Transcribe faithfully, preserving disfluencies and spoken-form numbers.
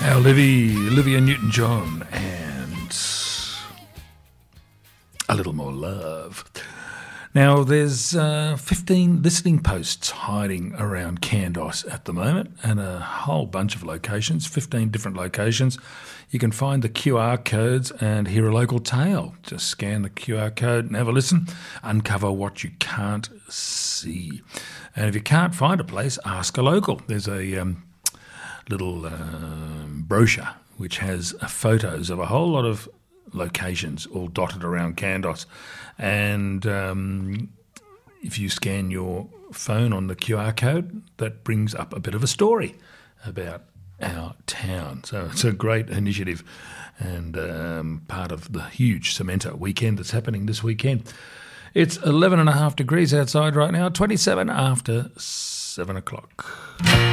Olivia, Olivia Newton-John and A Little More Love. Now, there's uh, fifteen listening posts hiding around Candos at the moment, and a whole bunch of locations, fifteen different locations. You can find the Q R codes and hear a local tale. Just scan the Q R code and have a listen. Uncover what you can't see. And if you can't find a place, ask a local. There's a um, little uh, brochure which has uh, photos of a whole lot of locations all dotted around Candos. And um, if you scan your phone on the Q R code, that brings up a bit of a story about our town. So it's a great initiative and um, part of the huge Cementa weekend that's happening this weekend. It's eleven and a half degrees outside right now, twenty-seven after seven o'clock.